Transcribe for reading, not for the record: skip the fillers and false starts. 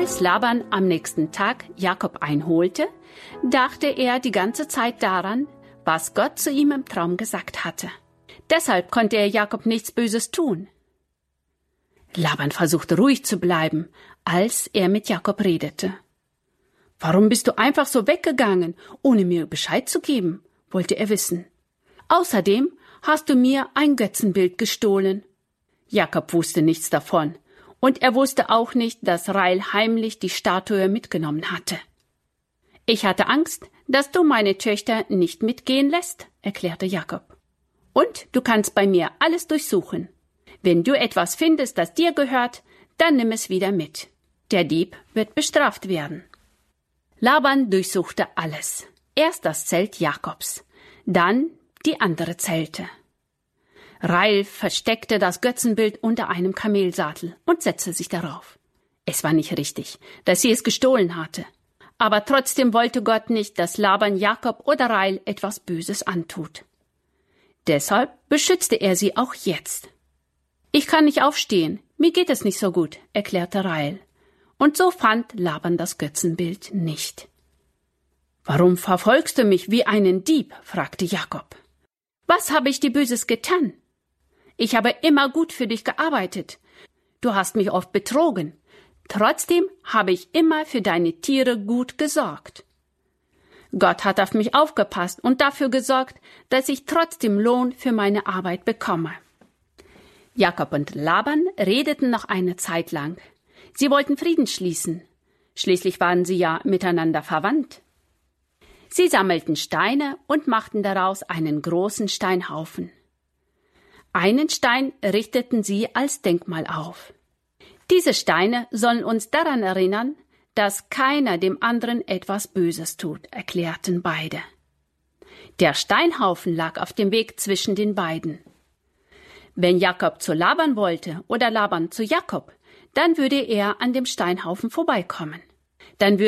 Als Laban am nächsten Tag Jakob einholte, dachte er die ganze Zeit daran, was Gott zu ihm im Traum gesagt hatte. Deshalb konnte er Jakob nichts Böses tun. Laban versuchte ruhig zu bleiben, als er mit Jakob redete. »Warum bist du einfach so weggegangen, ohne mir Bescheid zu geben?« wollte er wissen. »Außerdem hast du mir ein Götzenbild gestohlen.« Jakob wusste nichts davon, und er wusste auch nicht, dass Rahel heimlich die Statue mitgenommen hatte. »Ich hatte Angst, dass du meine Töchter nicht mitgehen lässt«, erklärte Jakob. »Und du kannst bei mir alles durchsuchen. Wenn du etwas findest, das dir gehört, dann nimm es wieder mit. Der Dieb wird bestraft werden.« Laban durchsuchte alles. Erst das Zelt Jakobs, dann die andere Zelte. Rahel versteckte das Götzenbild unter einem Kamelsattel und setzte sich darauf. Es war nicht richtig, dass sie es gestohlen hatte. Aber trotzdem wollte Gott nicht, dass Laban Jakob oder Rahel etwas Böses antut. Deshalb beschützte er sie auch jetzt. »Ich kann nicht aufstehen, mir geht es nicht so gut«, erklärte Rahel. Und so fand Laban das Götzenbild nicht. »Warum verfolgst du mich wie einen Dieb?« fragte Jakob. »Was habe ich dir Böses getan? Ich habe immer gut für dich gearbeitet. Du hast mich oft betrogen. Trotzdem habe ich immer für deine Tiere gut gesorgt. Gott hat auf mich aufgepasst und dafür gesorgt, dass ich trotzdem Lohn für meine Arbeit bekomme.« Jakob und Laban redeten noch eine Zeit lang. Sie wollten Frieden schließen. Schließlich waren sie ja miteinander verwandt. Sie sammelten Steine und machten daraus einen großen Steinhaufen. Einen Stein richteten sie als Denkmal auf. Diese Steine sollen uns daran erinnern, dass keiner dem anderen etwas Böses tut, erklärten beide. Der Steinhaufen lag auf dem Weg zwischen den beiden. Wenn Jakob zu Laban wollte oder Laban zu Jakob, dann würde er an dem Steinhaufen vorbeikommen. Dann würde